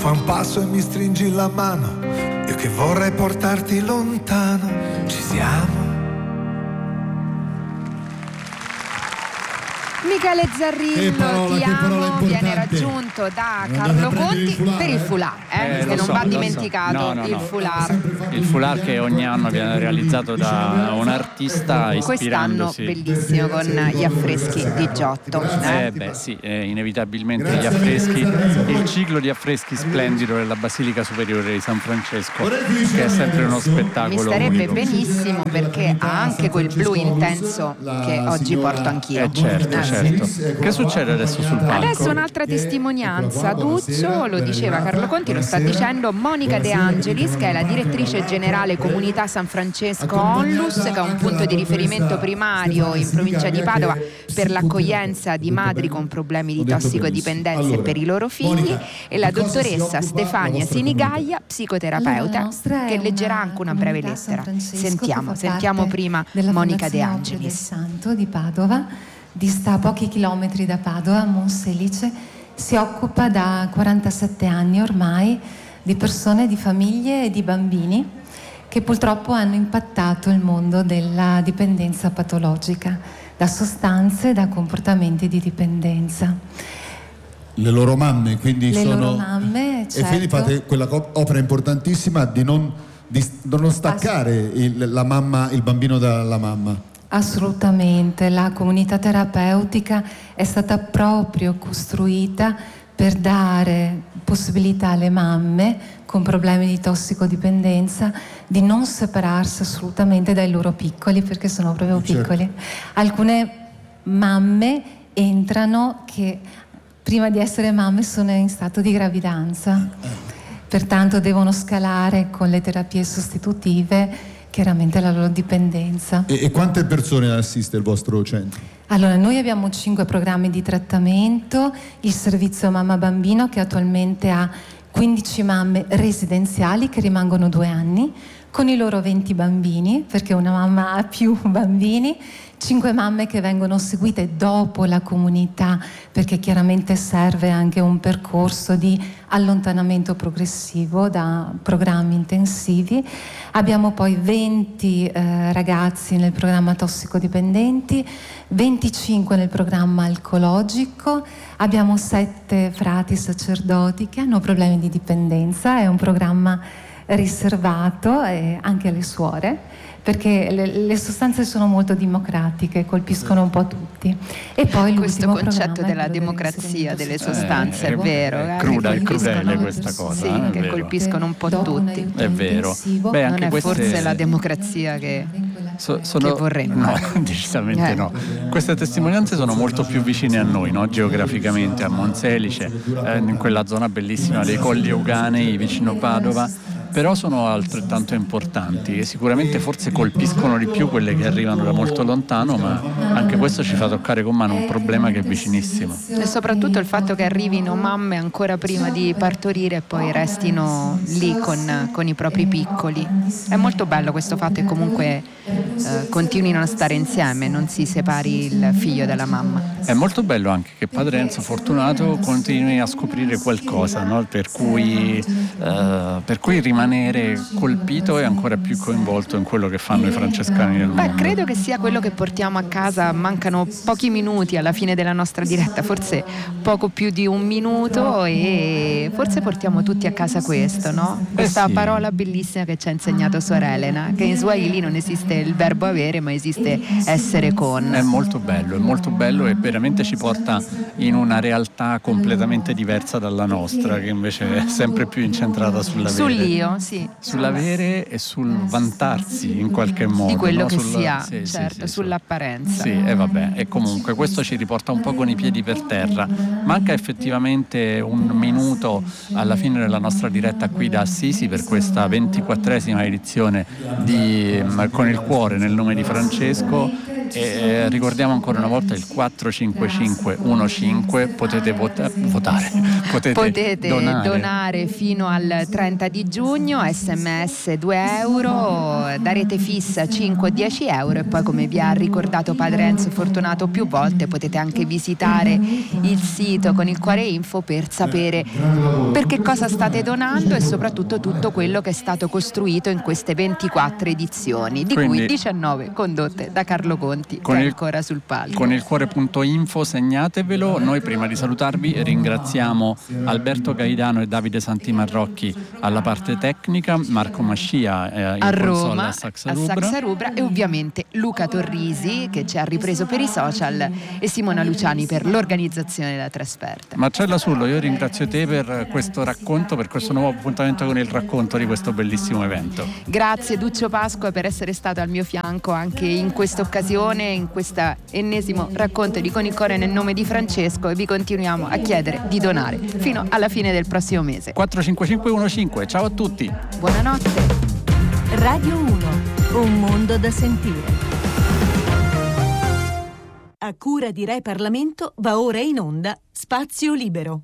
fai un passo e mi stringi la mano, io che vorrei portarti lontano. Ci siamo. Michele Zarrillo, ti amo, viene raggiunto da Carlo Conti per il foulard, che non va dimenticato. Il foulard. Il foulard che ogni anno viene realizzato da un artista quest'anno ispirandosi. bellissimo con gli affreschi di Giotto. Inevitabilmente gli affreschi, il ciclo di affreschi splendido della Basilica Superiore di San Francesco, che è sempre uno spettacolo. Mi starebbe unico. benissimo perché ha anche quel blu intenso che oggi porto anch'io. Certo. Che succede adesso sul palco? Adesso un'altra testimonianza. Duccio, lo diceva Carlo Conti, lo sta dicendo Monica De Angelis, che è la direttrice generale Comunità San Francesco Onlus, che è un punto di riferimento primario in provincia di Padova per l'accoglienza di madri con problemi di tossicodipendenza e per i loro figli, e la dottoressa Stefania Sinigaia, psicoterapeuta, che leggerà anche una breve lettera. Sentiamo prima Monica De Angelis. Santo di Padova, dista a pochi chilometri da Padova, a Monselice, si occupa da 47 anni ormai di persone, di famiglie e di bambini che purtroppo hanno impattato il mondo della dipendenza patologica, da sostanze, da comportamenti di dipendenza. Le loro mamme, quindi Le sono... loro mamme, certo. E quindi fate quella opera importantissima di non staccare la mamma, il bambino dalla mamma. Assolutamente, la comunità terapeutica è stata proprio costruita per dare possibilità alle mamme con problemi di tossicodipendenza di non separarsi assolutamente dai loro piccoli, perché sono proprio piccoli. Alcune mamme entrano che prima di essere mamme sono in stato di gravidanza, pertanto devono scalare con le terapie sostitutive chiaramente la loro dipendenza. E quante persone assiste il vostro centro? Allora, noi abbiamo 5 programmi di trattamento, il servizio mamma bambino che attualmente ha 15 mamme residenziali che rimangono 2 anni con i loro 20 bambini, perché una mamma ha più bambini, 5 mamme che vengono seguite dopo la comunità, perché chiaramente serve anche un percorso di allontanamento progressivo da programmi intensivi. Abbiamo poi 20 ragazzi nel programma tossicodipendenti, 25 nel programma alcologico, abbiamo 7 frati sacerdoti che hanno problemi di dipendenza, è un programma riservato anche alle suore, perché le sostanze sono molto democratiche, colpiscono un po' tutti. E poi questo concetto della democrazia delle sostanze è vero, è crudele questa cosa, sì, che colpiscono un po' tutti. È vero. Beh, anche non è queste... forse la democrazia che vorremmo. No, decisamente no. Queste testimonianze sono molto più vicine a noi, no? Geograficamente, a Monselice, in quella zona bellissima dei Colli Euganei vicino Padova. Però sono altrettanto importanti e sicuramente forse colpiscono di più quelle che arrivano da molto lontano, ma anche questo ci fa toccare con mano un problema che è vicinissimo. E soprattutto il fatto che arrivino mamme ancora prima di partorire e poi restino lì con i propri piccoli. È molto bello questo fatto che comunque continuino a stare insieme, non si separi il figlio dalla mamma. È molto bello anche che padre Enzo Fortunato continui a scoprire qualcosa, no? per cui rimanere colpito e ancora più coinvolto in quello che fanno i francescani nel mondo. Credo che sia quello che portiamo a casa. Mancano pochi minuti alla fine della nostra diretta, forse poco più di un minuto, e forse portiamo tutti a casa questo, no? Questa parola bellissima che ci ha insegnato Suor Elena, che in Swahili non esiste il verbo avere, ma esiste essere con. È molto bello e veramente ci porta in una realtà completamente diversa dalla nostra, che invece è sempre più incentrata sull'io, sì. Sull'avere e sul vantarsi in qualche modo di quello, no? Che si ha, certo, sull'apparenza. Sì, e comunque questo ci riporta un po' con i piedi per terra. Manca effettivamente un minuto alla fine della nostra diretta qui da Assisi per questa 24esima edizione di Con il cuore nel nome di Francesco, E ricordiamo ancora una volta il 45515, potete votare, potete donare fino al 30 di giugno, sms 2 euro, da rete fissa 5 o 10 euro, e poi, come vi ha ricordato padre Enzo Fortunato più volte, potete anche visitare il sito con il cuore info per sapere per che cosa state donando e soprattutto tutto quello che è stato costruito in queste 24 edizioni, di cui 19 condotte da Carlo Conti, che è ancora sul palco. Con il cuore.info segnatevelo. Noi, prima di salutarvi, ringraziamo Alberto Gaidano e Davide Santimarrocchi alla parte tecnica, Marco Mascia a Roma, a Saxa Rubra, e ovviamente Luca Torrisi, che ci ha ripreso per i social, e Simona Luciani per l'organizzazione della trasferta. Marcella Sullo, io ringrazio te per questo racconto, per questo nuovo appuntamento con il racconto di questo bellissimo evento. Grazie Duccio Pasqua per essere stato al mio fianco anche in questa occasione, in questo ennesimo racconto di Con il cuore nel nome di Francesco, e vi continuiamo a chiedere di donare fino alla fine del prossimo mese. 45515, ciao a tutti. Buonanotte. Radio 1, un mondo da sentire. A cura di Rai Parlamento va ora in onda Spazio Libero.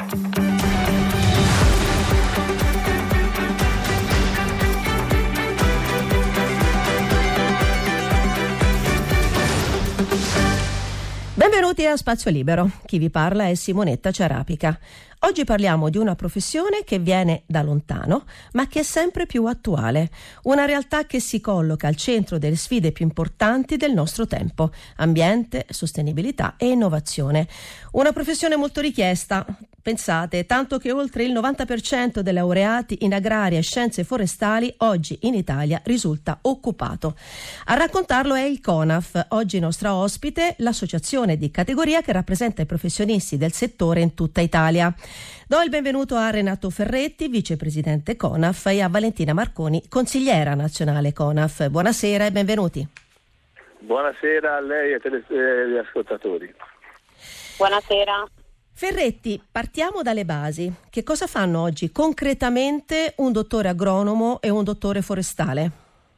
Benvenuti a Spazio Libero. Chi vi parla è Simonetta Ciarapica. Oggi parliamo di una professione che viene da lontano, ma che è sempre più attuale. Una realtà che si colloca al centro delle sfide più importanti del nostro tempo: ambiente, sostenibilità e innovazione. Una professione molto richiesta, pensate, tanto che oltre il 90% dei laureati in agraria e scienze forestali oggi in Italia risulta occupato. A raccontarlo è il CONAF, oggi nostra ospite, l'associazione di categoria che rappresenta i professionisti del settore in tutta Italia. Do il benvenuto a Renato Ferretti, vicepresidente CONAF, e a Valentina Marconi, consigliera nazionale CONAF. Buonasera e benvenuti. Buonasera a lei e agli ascoltatori. Buonasera. Ferretti, partiamo dalle basi. Che cosa fanno oggi concretamente un dottore agronomo e un dottore forestale?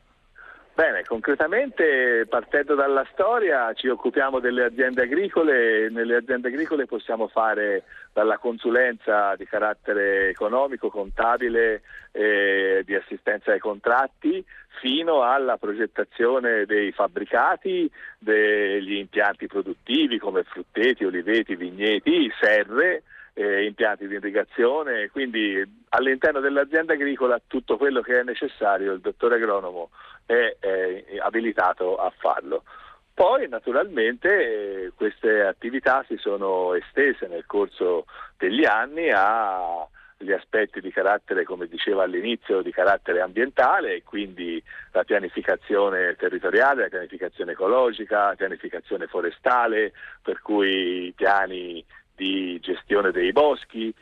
Bene, concretamente, partendo dalla storia, ci occupiamo delle aziende agricole. Nelle aziende agricole possiamo fare dalla consulenza di carattere economico, contabile, di assistenza ai contratti, fino alla progettazione dei fabbricati, degli impianti produttivi come frutteti, oliveti, vigneti, serre, impianti di irrigazione. Quindi all'interno dell'azienda agricola tutto quello che è necessario, il dottore agronomo è abilitato a farlo. Poi naturalmente queste attività si sono estese nel corso degli anni agli aspetti di carattere, come diceva all'inizio, di carattere ambientale, quindi la pianificazione territoriale, la pianificazione ecologica, la pianificazione forestale, per cui i piani di gestione dei boschi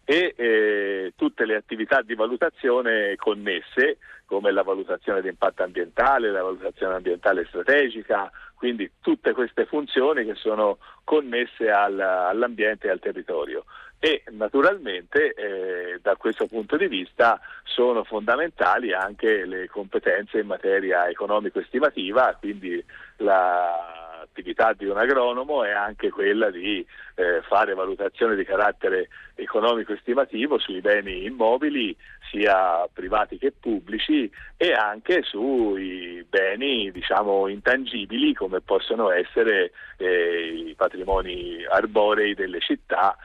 e tutte le attività di valutazione connesse, come la valutazione di impatto ambientale, la valutazione ambientale strategica, quindi tutte queste funzioni che sono connesse all'ambiente e al territorio. E naturalmente da questo punto di vista sono fondamentali anche le competenze in materia economico-estimativa, quindi l'attività di un agronomo è anche quella di fare valutazione di carattere economico-estimativo sui beni immobili, sia privati che pubblici, e anche sui beni, diciamo, intangibili, come possono essere i patrimoni arborei delle città,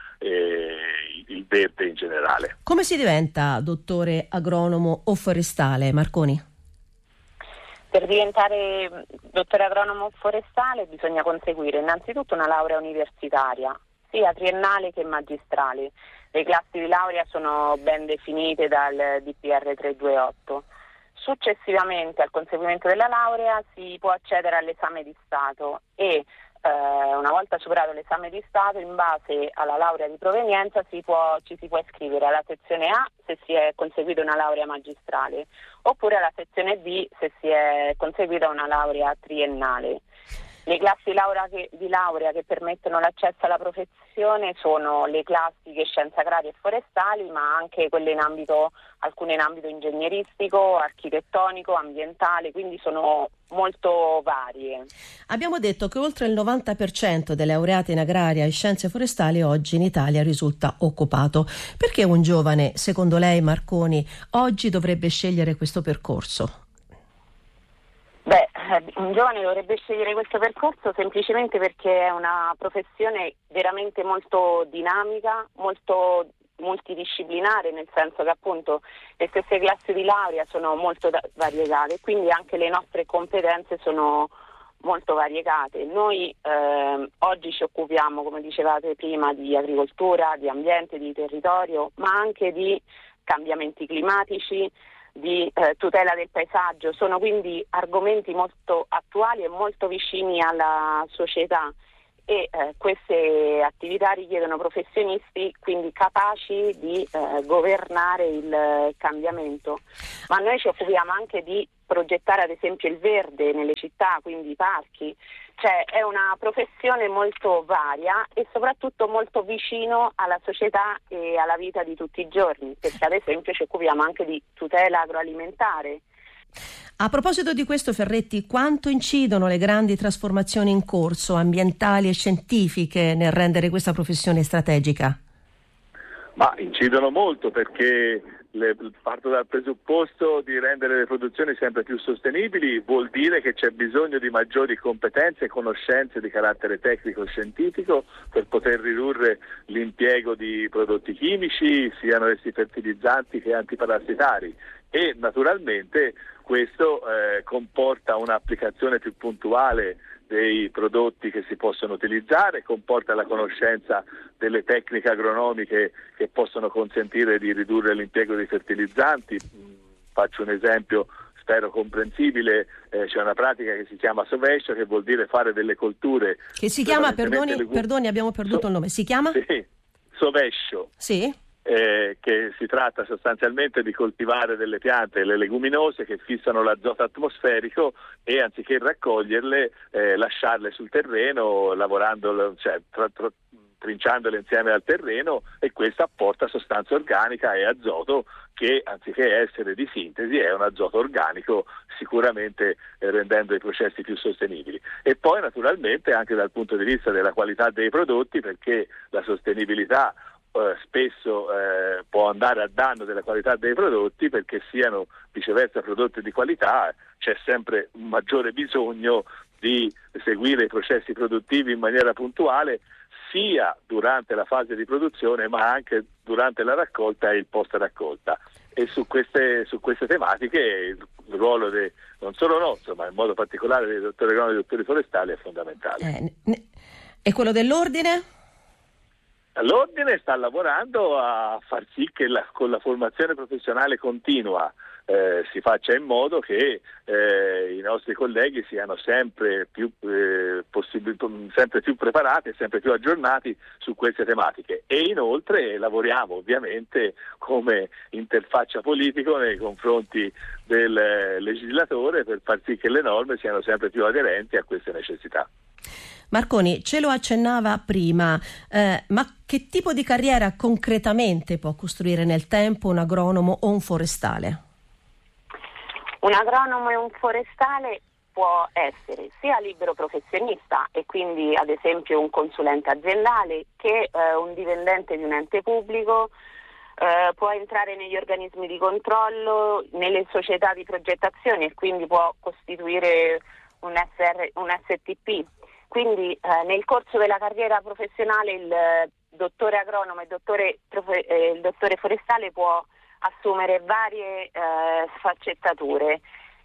il verde in generale. Come si diventa dottore agronomo o forestale, Marconi? Per diventare dottore agronomo forestale bisogna conseguire innanzitutto una laurea universitaria, sia triennale che magistrale. Le classi di laurea sono ben definite dal DPR 328. Successivamente al conseguimento della laurea si può accedere all'esame di Stato e una volta superato l'esame di Stato, in base alla laurea di provenienza ci si può iscrivere alla sezione A se si è conseguita una laurea magistrale, oppure alla sezione B se si è conseguita una laurea triennale. Le classi di laurea che permettono l'accesso alla professione sono le classiche scienze agrarie e forestali, ma anche quelle alcune in ambito ingegneristico, architettonico, ambientale, quindi sono molto varie. Abbiamo detto che oltre il 90% delle laureate in agraria e scienze forestali oggi in Italia risulta occupato. Perché un giovane, secondo lei, Marconi, oggi dovrebbe scegliere questo percorso? Un giovane dovrebbe scegliere questo percorso semplicemente perché è una professione veramente molto dinamica, molto multidisciplinare, nel senso che appunto le stesse classi di laurea sono molto variegate, quindi anche le nostre competenze sono molto variegate. Noi oggi ci occupiamo, come dicevate prima, di agricoltura, di ambiente, di territorio, ma anche di cambiamenti climatici, di tutela del paesaggio. Sono quindi argomenti molto attuali e molto vicini alla società e queste attività richiedono professionisti quindi capaci di governare il cambiamento. Ma noi ci occupiamo anche di progettare ad esempio il verde nelle città, quindi i parchi. Cioè è una professione molto varia e soprattutto molto vicino alla società e alla vita di tutti i giorni, perché ad esempio ci occupiamo anche di tutela agroalimentare. A proposito di questo, Ferretti, quanto incidono le grandi trasformazioni in corso, ambientali e scientifiche, nel rendere questa professione strategica? Ma incidono molto, perché parto dal presupposto di rendere le produzioni sempre più sostenibili, vuol dire che c'è bisogno di maggiori competenze e conoscenze di carattere tecnico-scientifico per poter ridurre l'impiego di prodotti chimici, siano essi fertilizzanti che antiparassitari, e naturalmente questo comporta un'applicazione più puntuale dei prodotti che si possono utilizzare, comporta la conoscenza delle tecniche agronomiche che possono consentire di ridurre l'impiego di fertilizzanti. Faccio un esempio, spero comprensibile, c'è una pratica che si chiama sovescio, che vuol dire fare delle colture. Che si chiama, perdoni, abbiamo perduto il nome, si chiama? Sì, sovescio. Sì. Che si tratta sostanzialmente di coltivare delle piante, le leguminose, che fissano l'azoto atmosferico e anziché raccoglierle lasciarle sul terreno, lavorando, cioè trinciandole insieme al terreno, e questo apporta sostanza organica e azoto che, anziché essere di sintesi, è un azoto organico, sicuramente rendendo i processi più sostenibili. E poi naturalmente anche dal punto di vista della qualità dei prodotti, perché la sostenibilità spesso può andare a danno della qualità dei prodotti, perché siano viceversa prodotti di qualità, c'è sempre un maggiore bisogno di seguire i processi produttivi in maniera puntuale, sia durante la fase di produzione ma anche durante la raccolta e il post raccolta. E su queste tematiche il ruolo non solo nostro, ma in modo particolare dei dottori agronomi e dei dottori forestali è fondamentale. E quello dell'ordine? L'ordine sta lavorando a far sì che con la formazione professionale continua si faccia in modo che i nostri colleghi siano sempre più preparati e sempre più aggiornati su queste tematiche. E inoltre lavoriamo ovviamente come interfaccia politico nei confronti del legislatore per far sì che le norme siano sempre più aderenti a queste necessità. Marconi, ce lo accennava prima, ma che tipo di carriera concretamente può costruire nel tempo un agronomo o un forestale? Un agronomo e un forestale può essere sia libero professionista, e quindi ad esempio un consulente aziendale, che un dipendente di un ente pubblico, può entrare negli organismi di controllo, nelle società di progettazione, e quindi può costituire un STP. Quindi nel corso della carriera professionale il dottore agronomo e il dottore forestale può assumere varie sfaccettature.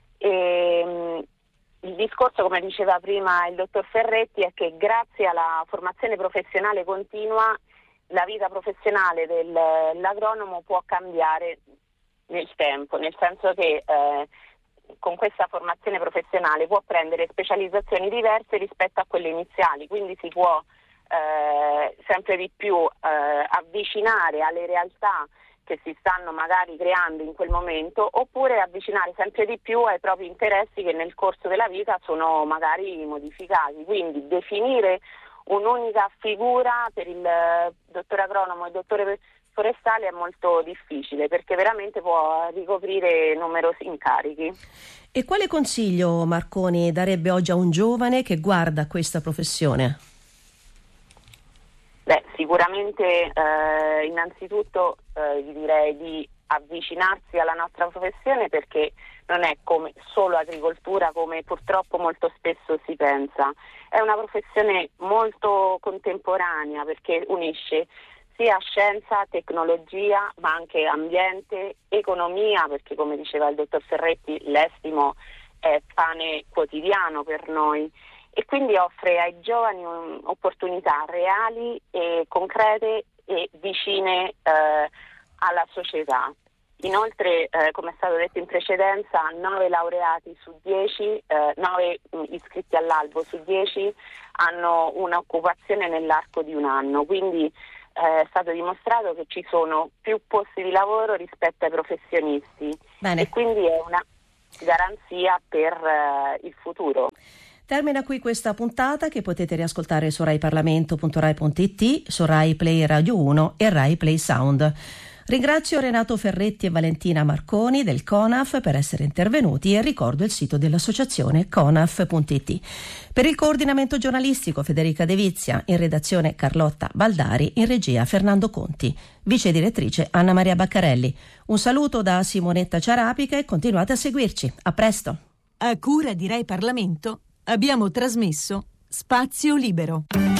Il discorso, come diceva prima il dottor Ferretti, è che grazie alla formazione professionale continua la vita professionale dell'agronomo può cambiare nel tempo, nel senso che con questa formazione professionale può prendere specializzazioni diverse rispetto a quelle iniziali, quindi si può sempre di più avvicinare alle realtà che si stanno magari creando in quel momento, oppure avvicinare sempre di più ai propri interessi che nel corso della vita sono magari modificati. Quindi definire un'unica figura per il dottore agronomo e il dottore forestale è molto difficile, perché veramente può ricoprire numerosi incarichi. E quale consiglio Marconi darebbe oggi a un giovane che guarda questa professione? Sicuramente innanzitutto gli direi di avvicinarsi alla nostra professione, perché non è come solo agricoltura come purtroppo molto spesso si pensa. È una professione molto contemporanea, perché unisce sia scienza, tecnologia, ma anche ambiente, economia, perché come diceva il dottor Ferretti, l'estimo è pane quotidiano per noi. E quindi offre ai giovani opportunità reali e concrete e vicine alla società. Inoltre, come è stato detto in precedenza, 9 laureati su 10, 9 iscritti all'albo su 10 hanno un'occupazione nell'arco di un anno, quindi è stato dimostrato che ci sono più posti di lavoro rispetto ai professionisti. Bene. E quindi è una garanzia per il futuro. Termina qui questa puntata, che potete riascoltare su raiparlamento.rai.it, su Rai Play Radio 1 e Rai Play Sound. Ringrazio Renato Ferretti e Valentina Marconi del CONAF per essere intervenuti e ricordo il sito dell'associazione conaf.it. Per il coordinamento giornalistico Federica De Vizia, in redazione Carlotta Baldari, in regia Fernando Conti, vice direttrice Anna Maria Baccarelli. Un saluto da Simonetta Ciarapica e continuate a seguirci. A presto. A cura di Rai Parlamento abbiamo trasmesso Spazio Libero.